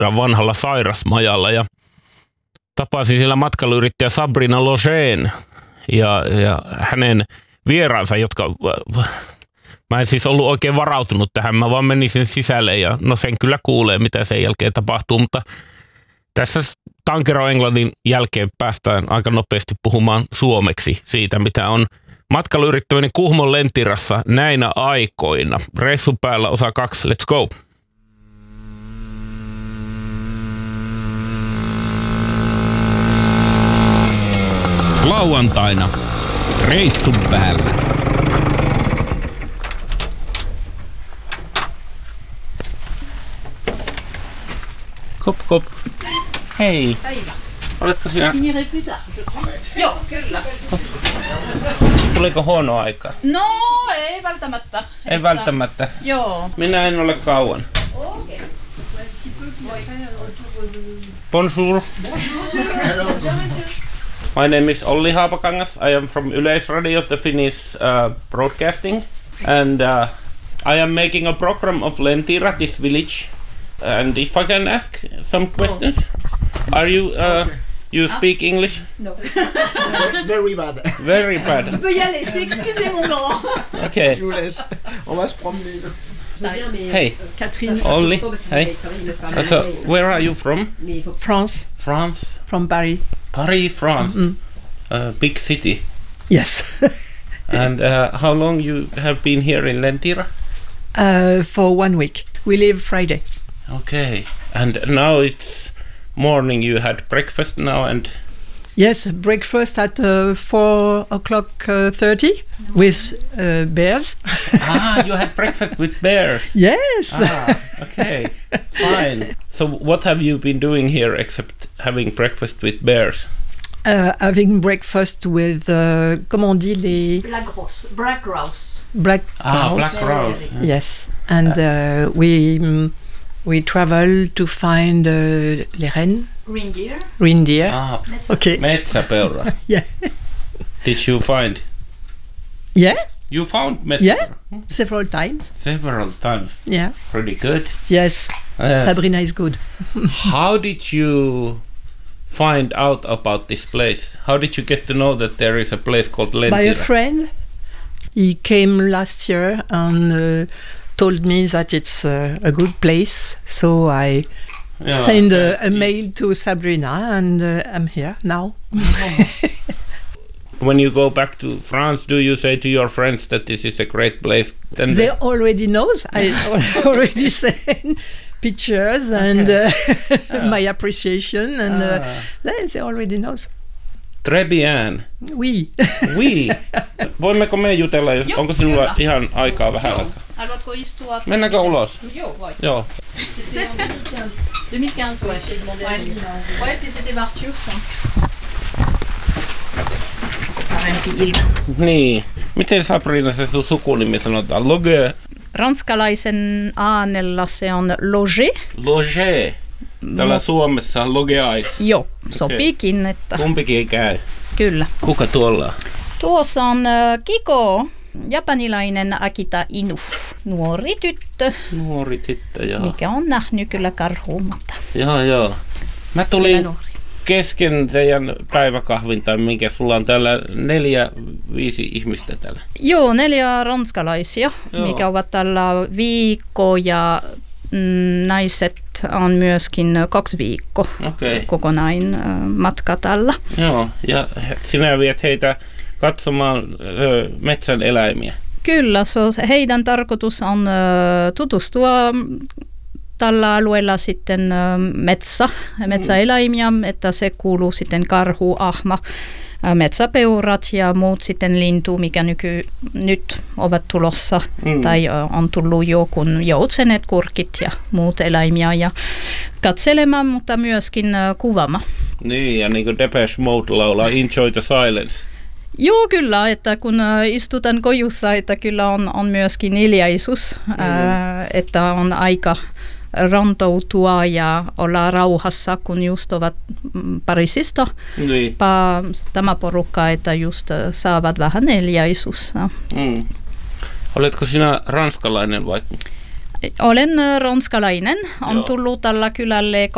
vanhalla sairasmajalla ja tapasin siellä matkailuyrittäjä Sabrina Logeen ja hänen vieraansa, jotka... Mä en siis ollut oikein varautunut tähän, mä vaan menin sen sisälle ja no sen kyllä kuulee, mitä sen jälkeen tapahtuu, mutta tässä Tankero Englannin jälkeen päästään aika nopeasti puhumaan suomeksi siitä, mitä on matkailuyrittäminen Kuhmon Lentirassa näinä aikoina. Reissun päällä osa 2, let's go! Lauantaina reissun päällä. Kop, kop. Hei. Päivä. Oletko sinä? Joo, kyllä. Tuliko huono aika? No, ei välttämättä. Ei välttämättä. Joo. Minä en ole kauan. Okei. Bonjour. My name is Olli Haapakangas. I am from Yleisradio, the Finnish broadcasting. And I am making a program of Lentira, this village. And if I can ask some questions, are you you speak English? No. Very bad. Very bad. Tu peux y aller, excusez mon grand. Okay. Je vous laisse. On va se promener. Hey, Catherine. Olli. Hey. So, where are you from? France. France. From Paris. Paris, France. Big city. Yes. And how long you have been here in Lentira? For 1 week. We leave Friday. Okay. And now it's morning. You had breakfast now and... Yes, breakfast at 4:30 with bears. You had breakfast with bears. Yes. Okay. Fine. So what have you been doing here except having breakfast with bears? Having breakfast with, comment on dit les... Black grouse. Black grouse. Black grouse. Black grouse. Yes. And we travel to find les rennes. Reindeer. Reindeer. Okay. Metsäpeura. Yeah. Did you find? Yeah. You found metsäpeura? Yeah. Several times. Several times. Yeah. Pretty good. Yes. Sabrina is good. How did you find out about this place? How did you get to know that there is a place called Lentira? By a friend. He came last year and told me that it's a good place. So I sent a mail to Sabrina and I'm here now. When you go back to France, do you say to your friends that this is a great place? Then They already knows. I already sent pictures and my appreciation and they already knows. Très bien. Oui. Oui. Voimmeko me jutella, jos, onko sinulla kyllä. ihan aikaa vähän aikaa? Haluatko istua? Mennäänkö ulos? Joo, voi. Joo. C'était en 2015. 2015, ouais. Ouais, puis c'était Martius. Parempi ilma. Niin. Miten Sabrina se sun sukunimi sanotaan? Loge? Ranskalaisen äänellä se on loge. Loge. Täällä Suomessa on logeais. Joo, sopiikin, että Kumpikin käy. kyllä. Kuka tuolla on? Tuossa on Kiko, japanilainen Akita Inu, nuori tyttö, Nuori tyttö, joo. mikä on nähnyt kyllä karhuumatta. Joo. Mä tulin kesken teidän päiväkahvin tai minkä sulla on täällä 4-5 ihmistä täällä. Joo, 4 ranskalaisia, mikä ovat tällä viikko ja naiset on myöskin 2 viikkoa kokonain matka tällä. Joo, ja sinä viet heitä katsomaan metsän eläimiä. Kyllä, heidän tarkoitus on tutustua tällä alueella sitten metsäeläimiä, että se kuuluu sitten karhu, ahma, metsäpeurat ja muut sitten lintu, mikä nyt ovat tulossa tai on tullut jo, kun joutsenet, kurkit ja muut eläimiä ja katselemaan, mutta myöskin kuvaamaan. Niin, ja niin kuin Depeche Mode laulaa Enjoy the Silence. Joo, kyllä, että kun istutaan kojussa, että kyllä on myöskin hiljaisuus, että on aika rantoutua ja olla rauhassa, kun just ovat Pariisista. Niin. Tämä porukka, että just saavat vähän hiljaisuus. Oletko sinä ranskalainen vai? Olen ranskalainen. On tullut tällä kylälle